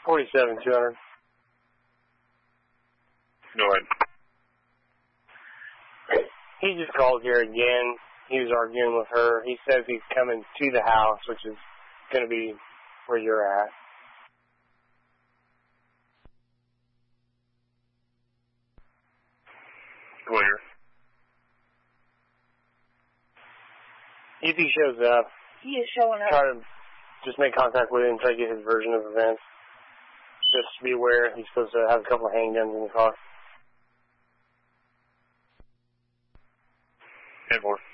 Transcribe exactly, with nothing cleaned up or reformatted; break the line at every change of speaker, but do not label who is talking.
forty-seven, two hundred.
Go ahead.
He just called here again. He was arguing with her. He says he's coming to the house, which is going to be where you're at.
Clear.
If he shows up,
he is showing up.
Try to just make contact with him and try to get his version of events. Just be aware he's supposed to have a couple of handguns in the car.
ten four.